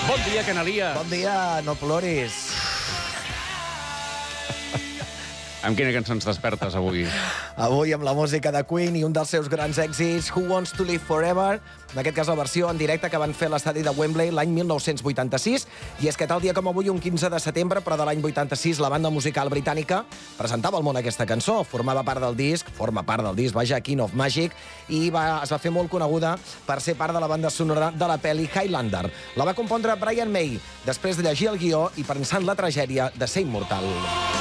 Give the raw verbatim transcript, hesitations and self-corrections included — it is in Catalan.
Bon dia, Canalies. Bon dia, no ploris. Amb quina cançó ens despertes avui? Avui amb la música de Queen i un dels seus grans èxits, Who Wants to Live Forever, en aquest cas la versió en directe que van fer a l'estadi de Wembley l'any mil nou-cents vuitanta-sis, i és que tal dia com avui, un quinze de setembre, però de l'any vuitanta-sis, la banda musical britànica presentava al món aquesta cançó, formava part del disc, forma part del disc, vaja, King of Magic, i va, es va fer molt coneguda per ser part de la banda sonora de la pel·li Highlander. La va compondre Brian May, després de llegir el guió i pensant la tragèdia de ser immortal.